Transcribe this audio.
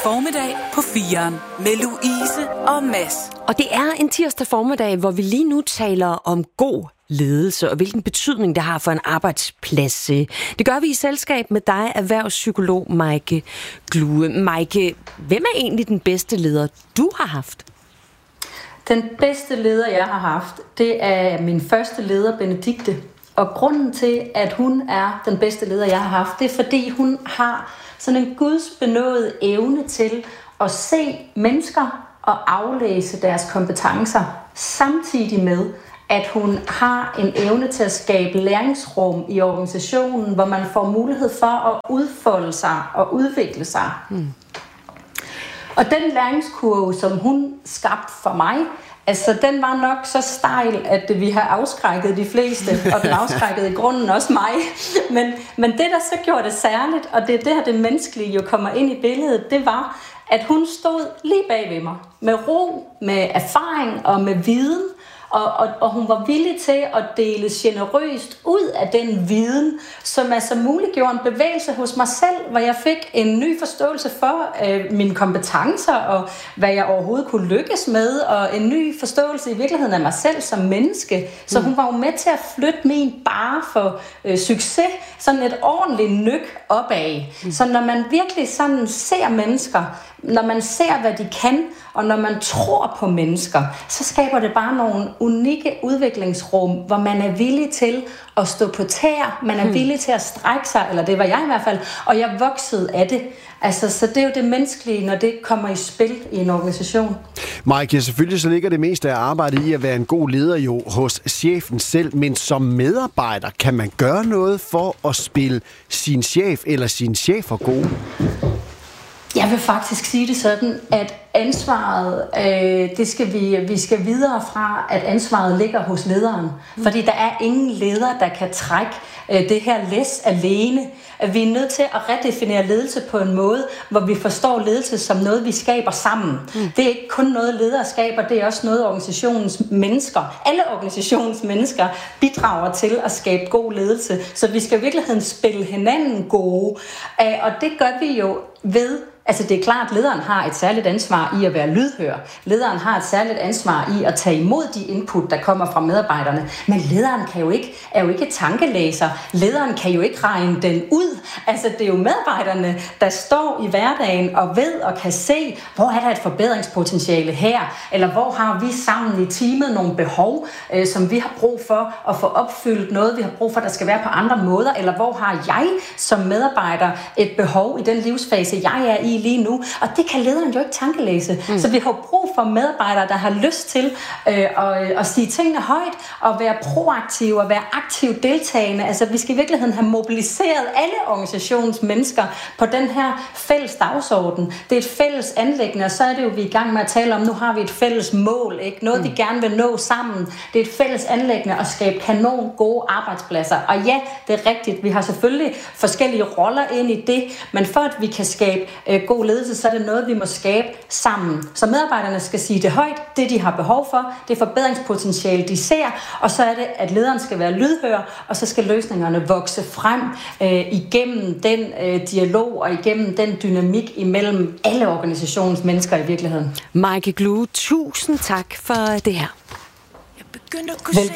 formiddag på 4'eren med Louise og Mads. Og det er en tirsdag formiddag, hvor vi lige nu taler om god ledelse og hvilken betydning det har for en arbejdsplads. Det gør vi i selskab med dig, erhvervspsykolog Maike Glue. Maike, hvem er egentlig den bedste leder, du har haft? Den bedste leder, jeg har haft, det er min første leder, Benedikte. Og grunden til, at hun er den bedste leder, jeg har haft, det er, fordi hun har sådan en gudsbenådet evne til at se mennesker og aflæse deres kompetencer, samtidig med, at hun har en evne til at skabe læringsrum i organisationen, hvor man får mulighed for at udfolde sig og udvikle sig. Og den læringskurve, som hun skabte for mig, altså den var nok så stejl, at vi har afskrækket de fleste, og den afskrækkede i grunden også mig. Men det, der så gjorde det særligt, og det er det her, det menneskelige jo kommer ind i billedet, det var, at hun stod lige bag ved mig, med ro, med erfaring og med viden, og hun var villig til at dele generøst ud af den viden, som altså muliggjorde en bevægelse hos mig selv, hvor jeg fik en ny forståelse for mine kompetencer, og hvad jeg overhovedet kunne lykkes med, og en ny forståelse i virkeligheden af mig selv som menneske. Så hun var jo med til at flytte min barre for succes, sådan et ordentligt nyk opad. Så når man virkelig sådan ser mennesker, når man ser, hvad de kan, og når man tror på mennesker, så skaber det bare nogle unikke udviklingsrum, hvor man er villig til at stå på tæer, man er villig til at strække sig, eller det var jeg i hvert fald, og jeg voksede af det. Altså, så det er jo det menneskelige, når det kommer i spil i en organisation. Maike, selvfølgelig så ligger det meste af arbejdet i at være en god leder jo hos chefen selv, men som medarbejder, kan man gøre noget for at spille sin chef eller sine chefer gode? Jeg vil faktisk sige det sådan, at ansvaret, vi skal videre fra, at ansvaret ligger hos lederen. Fordi der er ingen leder, der kan trække det her læs alene. Vi er nødt til at redefinere ledelse på en måde, hvor vi forstår ledelse som noget, vi skaber sammen. Det er ikke kun noget, ledere skaber, det er også noget, organisationens mennesker, alle organisationens mennesker, bidrager til at skabe god ledelse. Så vi skal i virkeligheden spille hinanden gode. Og det gør vi jo ved. Altså det er klart, at lederen har et særligt ansvar i at være lydhør. Lederen har et særligt ansvar i at tage imod de input, der kommer fra medarbejderne. Men lederen er jo ikke tankelæser. Lederen kan jo ikke regne den ud. Altså det er jo medarbejderne, der står i hverdagen og ved og kan se, hvor er der et forbedringspotentiale her, eller hvor har vi sammen i teamet nogle behov, som vi har brug for at få opfyldt, noget vi har brug for, der skal være på andre måder, eller hvor har jeg som medarbejder et behov i den livsfase, jeg er i lige nu, og det kan lederen jo ikke tankelæse. Så vi har brug for medarbejdere, der har lyst til at sige tingene højt, og være proaktive, og være aktivt deltagende. Altså vi skal i virkeligheden have mobiliseret alle organisationens mennesker på den her fælles dagsorden. Det er et fælles anliggende, og så er det jo, vi er i gang med at tale om, nu har vi et fælles mål, ikke? Noget vi gerne vil nå sammen. Det er et fælles anliggende at skabe kanon gode arbejdspladser. Og ja, det er rigtigt, vi har selvfølgelig forskellige roller ind i det, men for at vi kan skabe god ledelse, så er det noget, vi må skabe sammen. Så medarbejderne skal sige det højt, det de har behov for, det forbedringspotentiale, de ser, og så er det, at lederen skal være lydhør, og så skal løsningerne vokse frem igennem den dialog og igennem den dynamik imellem alle organisationens mennesker i virkeligheden. Maike Glue, tusind tak for det her. Jeg begyndte at kunne